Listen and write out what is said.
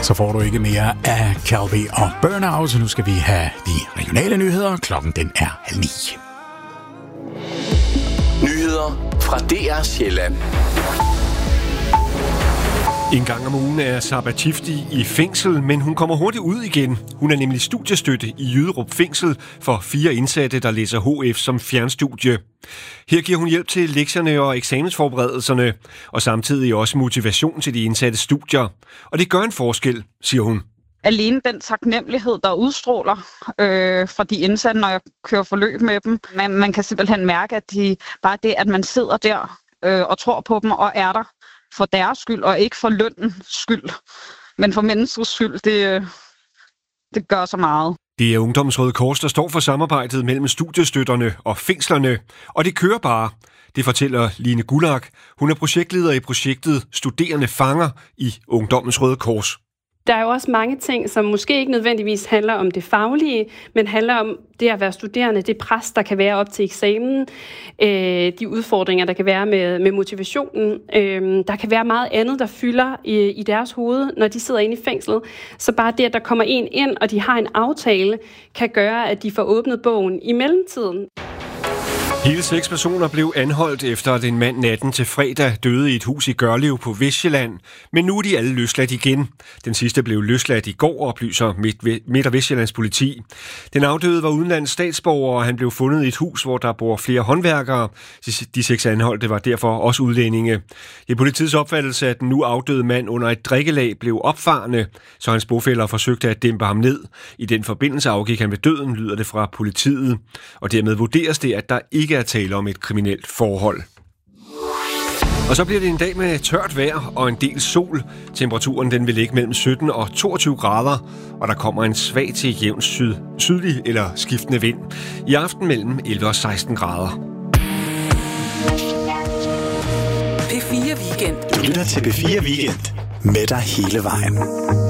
Så får du ikke mere af Calvi og Burnout, så nu skal vi have de regionale nyheder. Klokken den er 8:30. Nyheder fra DR Sjælland. En gang om ugen er Saba Chifti i fængsel, men hun kommer hurtigt ud igen. Hun er nemlig studiestøtte i Jyderup Fængsel for 4 indsatte, der læser HF som fjernstudie. Her giver hun hjælp til lektierne og eksamensforberedelserne, og samtidig også motivation til de indsatte studier. Og det gør en forskel, siger hun. Alene den taknemmelighed, der udstråler fra de indsatte, når jeg kører forløb med dem. Man kan simpelthen mærke, at bare det, at man sidder der og tror på dem og er der for deres skyld, og ikke for lønnens skyld, men for menneskets skyld, det gør så meget. Det er Ungdommens Røde Kors, der står for samarbejdet mellem studiestøtterne og fængslerne, og det kører bare. Det fortæller Line Gullak. Hun er projektleder i projektet Studerende Fanger i Ungdommens Røde Kors. Der er jo også mange ting, som måske ikke nødvendigvis handler om det faglige, men handler om det at være studerende, det pres, der kan være op til eksamen, de udfordringer, der kan være med motivationen. Der kan være meget andet, der fylder i deres hoved, når de sidder inde i fængslet. Så bare det, at der kommer en ind, og de har en aftale, kan gøre, at de får åbnet bogen i mellemtiden. Hele 6 personer blev anholdt efter, at en mand natten til fredag døde i et hus i Gørlev på Vestsjælland. Men nu er de alle løsladt igen. Den sidste blev løsladt i går, oplyser Midt- og Vestsjællands politi. Den afdøde var udenlandsk statsborger, og han blev fundet i et hus, hvor der bor flere håndværkere. De 6 anholdte var derfor også udlændinge. Det er politiets opfattelse, at den nu afdøde mand under et drikkelag blev opfarende, så hans bofæller forsøgte at dæmpe ham ned. I den forbindelse afgik han ved døden, lyder det fra politiet. Og dermed vurderes det, at der ikke er tale om et kriminelt forhold. Og så bliver det en dag med tørt vejr og en del sol. Temperaturen den vil ligge mellem 17 og 22 grader, og der kommer en svag til jævn sydlig eller skiftende vind. I aften mellem 11 og 16 grader. P4 Weekend. Du lytter til P4 Weekend med dig hele vejen.